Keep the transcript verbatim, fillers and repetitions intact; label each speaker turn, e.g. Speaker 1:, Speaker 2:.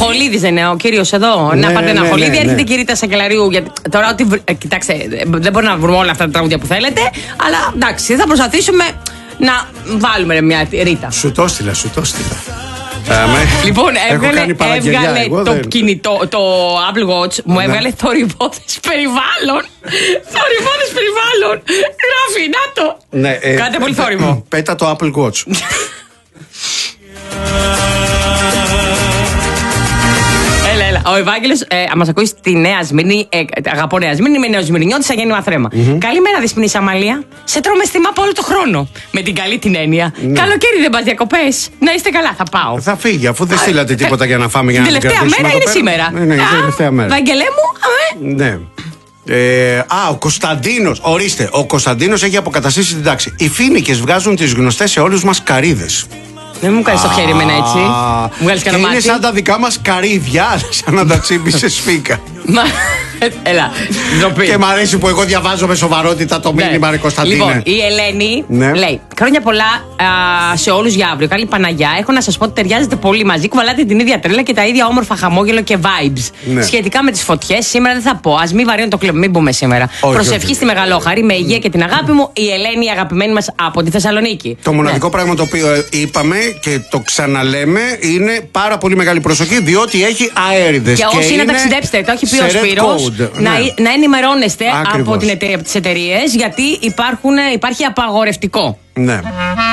Speaker 1: Χολίδης δεν είναι ο κύριος εδώ?
Speaker 2: Ναι,
Speaker 1: να πάρετε ένα
Speaker 2: ναι,
Speaker 1: Χολίδη,
Speaker 2: ναι,
Speaker 1: έρχεται
Speaker 2: ναι.
Speaker 1: η κυρία Σακελαρίου. Γιατί τώρα, ότι, ε, κοιτάξτε, δεν μπορούμε να βρούμε όλα αυτά τα τραγούδια που θέλετε, αλλά εντάξει, θα προσπαθήσουμε να βάλουμε μια Ρίτα.
Speaker 2: Σου το έστειλα, σου το έστειλα.
Speaker 1: Λοιπόν, έβγαλε, έβγαλε
Speaker 2: εγώ,
Speaker 1: το
Speaker 2: δεν...
Speaker 1: κινητό, το Apple Watch, μου
Speaker 2: ναι.
Speaker 1: έβγαλε θορυβόδες περιβάλλον. Θορυβόδες περιβάλλον. Γράφει, να το.
Speaker 2: Ναι, ε,
Speaker 1: Κάντε πολύ θόρυβο.
Speaker 2: Πέτα το Apple Watch.
Speaker 1: Έλα, έλα. Ο Ευάγγελος ε, μας ακούει στη Νέα Σμύρνη. Ε, αγαπώ Νέα Σμύρνη, είμαι νεοσμυρνιώτης, θα γίνει μαθρέμα. Mm-hmm. Καλημέρα, Δεσποινή Αμαλία. Σε τρώμε στη μάπα όλο το χρόνο. Με την καλή την έννοια. Ναι. Καλοκαίρι δεν πας διακοπές? Να είστε καλά, θα πάω.
Speaker 2: Θα φύγει, αφού δεν στείλατε τίποτα για να φάμε για να
Speaker 1: την τελευταία μέρα είναι σήμερα.
Speaker 2: Ναι, ναι, η τελευταία μέρα.
Speaker 1: Βαγγελέ μου, αμέ.
Speaker 2: Ναι. Ε, α, ο Κωνσταντίνος, ορίστε, ο Κωνσταντίνος έχει αποκαταστήσει την τάξη. Οι φοίνικες βγάζουν τις γνωστές σε όλους μας καρύδες.
Speaker 1: Δεν μου κάνεις το χέρι εμένα έτσι. Μου βγάλεις
Speaker 2: και
Speaker 1: κανένα
Speaker 2: είναι
Speaker 1: μάτι.
Speaker 2: σαν τα δικά μας καρύδια, σαν να τα τσίπησε σφίκα.
Speaker 1: Μα, έλα, ντροπή.
Speaker 2: Και μ' αρέσει που εγώ διαβάζω με σοβαρότητα το μήνυμα, ρε Κωνσταντίνε.
Speaker 1: Λοιπόν, η Ελένη
Speaker 2: ναι.
Speaker 1: λέει: χρόνια πολλά α, σε όλους για αύριο. Καλή Παναγιά. Έχω να σας πω ότι ταιριάζετε πολύ μαζί. Κουβαλάτε την ίδια τρέλα και τα ίδια όμορφα χαμόγελο και vibes. Ναι. Σχετικά με τις φωτιές, σήμερα δεν θα πω. Ας μην βαρύνω το κλεμ, μην πούμε σήμερα. Όχι, προσευχή όχι. Στη Μεγαλόχαρη, με υγεία και την αγάπη μου, η Ελένη, η αγαπημένη μας από τη Θεσσαλονίκη.
Speaker 2: Το μοναδικό ναι. πράγμα το οποίο είπαμε και το ξαναλέμε είναι πάρα πολύ μεγάλη προσοχή, διότι έχει αέριδες.
Speaker 1: Και, και όσοι να ταξιδέψετε, το έχει πει ο Σπύρος, να, ναι. να ενημερώνεστε. Ακριβώς. Από τις εταιρείες, γιατί υπάρχουν, υπάρχει απαγορευτικό.
Speaker 2: Ναι.